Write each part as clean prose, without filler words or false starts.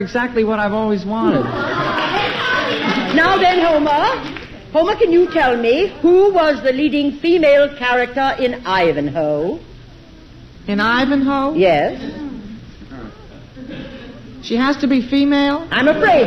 Exactly what I've always wanted. Now then, Homer. Homer, can you tell me who was the leading female character in Ivanhoe? In Ivanhoe? Yes. She has to be female? I'm afraid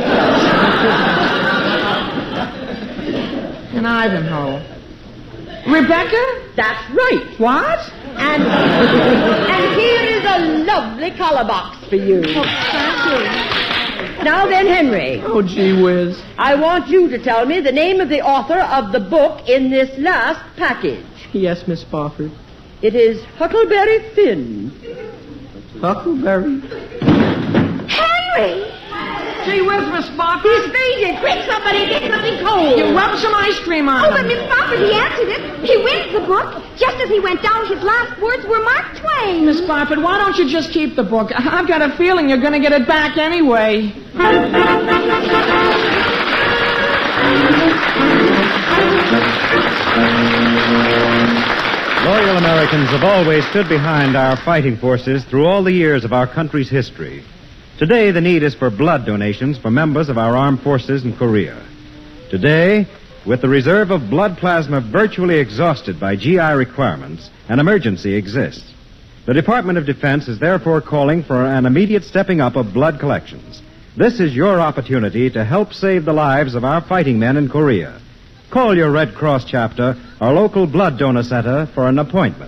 so. In Ivanhoe. Rebecca? That's right. What? And here is a lovely color box for you. Oh, thank you. Now then, Henry. Oh, gee whiz. I want you to tell me the name of the author of the book in this last package. Yes, Miss Spofford. It is Huckleberry Finn. Huckleberry? Henry! Gee whiz, Miss Spofford. He's fainted. Quick, somebody, get something cold. You rub some ice cream on Oh, him. but Miss Spofford, he answered it. He wins the book. Just as he went down, his last words were Mark Twain. Miss Spofford, why don't you just keep the book? I've got a feeling you're going to get it back anyway. Loyal Americans have always stood behind our fighting forces through all the years of our country's history. Today, the need is for blood donations for members of our armed forces in Korea. Today, with the reserve of blood plasma virtually exhausted by GI requirements, an emergency exists. The Department of Defense is therefore calling for an immediate stepping up of blood collections. This is your opportunity to help save the lives of our fighting men in Korea. Call your Red Cross chapter or local blood donor center for an appointment.